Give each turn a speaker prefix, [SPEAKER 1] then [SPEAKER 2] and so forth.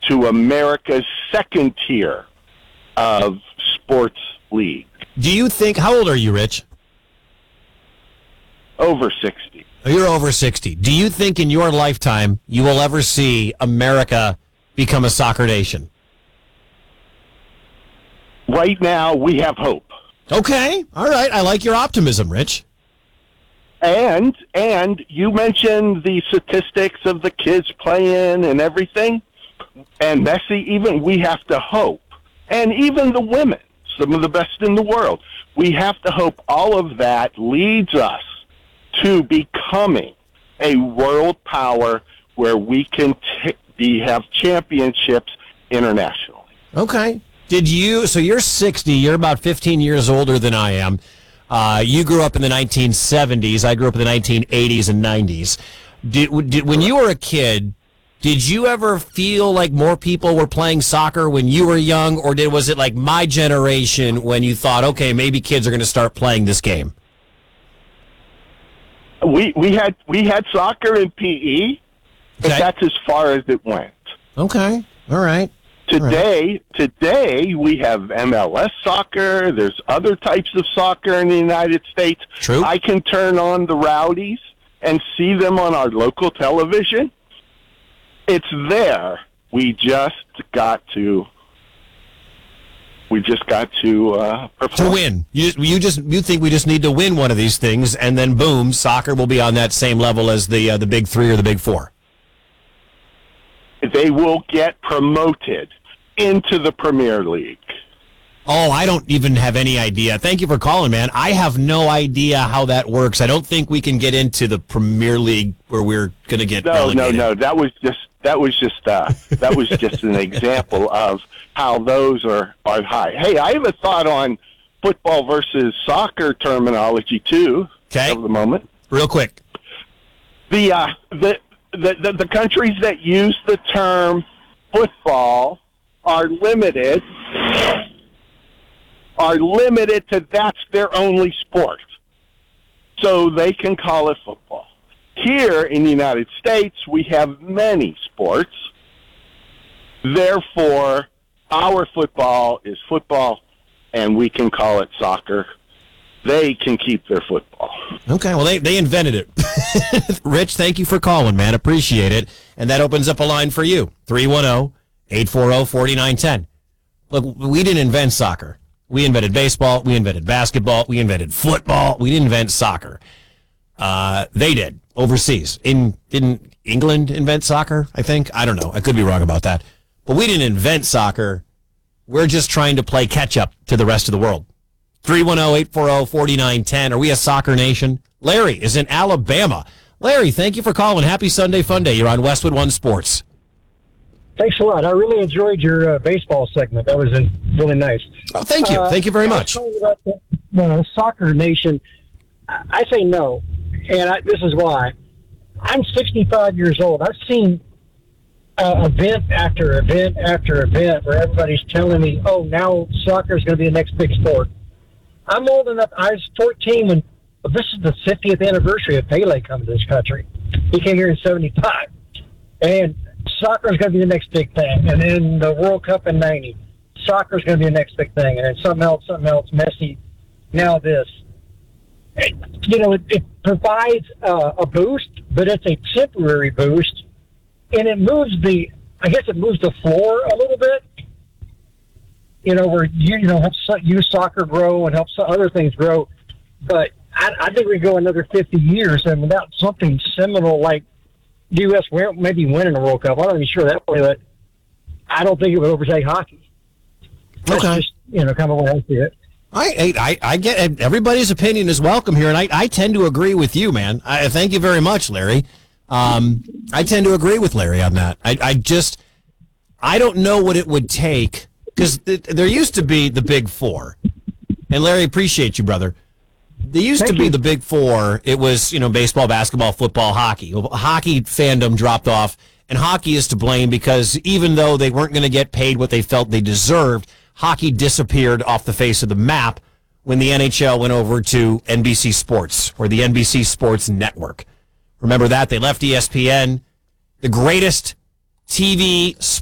[SPEAKER 1] to America's second tier of sports league.
[SPEAKER 2] Do you think, how old are you, Rich?
[SPEAKER 1] Over 60.
[SPEAKER 2] You're over 60. Do you think in your lifetime you will ever see America become a soccer nation?
[SPEAKER 1] Right now, we have hope.
[SPEAKER 2] Okay. All right. I like your optimism, Rich.
[SPEAKER 1] And you mentioned the statistics of the kids playing and everything. And Messi, even we have to hope. And even the women, some of the best in the world. We have to hope all of that leads us to becoming a world power where we can have championships internationally.
[SPEAKER 2] Okay. So you're 60, you're about 15 years older than I am. You grew up in the 1970s. I grew up in the 1980s and 90s. When you were a kid, did you ever feel like more people were playing soccer when you were young, or was it like my generation when you thought, okay, maybe kids are going to start playing this game?
[SPEAKER 1] We had soccer and PE, but that's as far as it went.
[SPEAKER 2] Okay. All right.
[SPEAKER 1] Today we have MLS soccer. There's other types of soccer in the United States.
[SPEAKER 2] True.
[SPEAKER 1] I can turn on the Rowdies and see them on our local television. It's there. We just got to perform.
[SPEAKER 2] To win. You think we just need to win one of these things, and then boom, soccer will be on that same level as the big three or the big four.
[SPEAKER 1] They will get promoted into the Premier League.
[SPEAKER 2] Oh, I don't even have any idea. Thank you for calling, man. I have no idea how that works. I don't think we can get into the Premier League where we're going to get relegated.
[SPEAKER 1] No. That was just an example of how those are high. Hey, I have a thought on football versus soccer terminology too.
[SPEAKER 2] Okay.
[SPEAKER 1] Of the moment,
[SPEAKER 2] real quick.
[SPEAKER 1] The countries that use the term football are limited to that's their only sport. So they can call it football. Here in the United States, we have many sports. Therefore, our football is football, and we can call it soccer. They can keep their football.
[SPEAKER 2] Okay, well, they invented it. Rich, thank you for calling, man. Appreciate it. And that opens up a line for you, 310-840-4910. Look, we didn't invent soccer. We invented baseball. We invented basketball. We invented football. We didn't invent soccer. They did, overseas. Didn't England invent soccer, I think? I don't know. I could be wrong about that. But we didn't invent soccer. We're just trying to play catch-up to the rest of the world. 310-840-4910. Are we a soccer nation? Larry is in Alabama. Larry, thank you for calling. Happy Sunday Fun Day. You're on Westwood One Sports.
[SPEAKER 3] Thanks a lot. I really enjoyed your baseball segment. That was really nice.
[SPEAKER 2] Oh, thank you. Thank you very much.
[SPEAKER 3] About the soccer nation, I say no, and this is why. I'm 65 years old. I've seen event after event after event where everybody's telling me, oh, now soccer is going to be the next big sport. I'm old enough. I was 14 when this is the 50th anniversary of Pele coming to this country. He came here in 75. And soccer is going to be the next big thing. And then the World Cup in 90. Soccer is going to be the next big thing. And then something else, Messi. Now this. It provides a boost, but it's a temporary boost. And it moves the floor a little bit. Where helps youth soccer grow and helps other things grow. But I think we go another 50 years and without something seminal like the U.S. maybe winning a World Cup. I'm not even sure that way, but I don't think it would overtake hockey. That's
[SPEAKER 2] okay.
[SPEAKER 3] Just, kind of the way I see it.
[SPEAKER 2] I get everybody's opinion is welcome here, and I tend to agree with you, man. I thank you very much, Larry. I tend to agree with Larry on that. I don't know what it would take. Because there used to be the Big Four. And, Larry, appreciate you, brother. There used to be the Big Four. It was, baseball, basketball, football, hockey. Well, hockey fandom dropped off, and hockey is to blame because even though they weren't going to get paid what they felt they deserved, hockey disappeared off the face of the map when the NHL went over to NBC Sports, or the NBC Sports Network. Remember that? They left ESPN, the greatest TV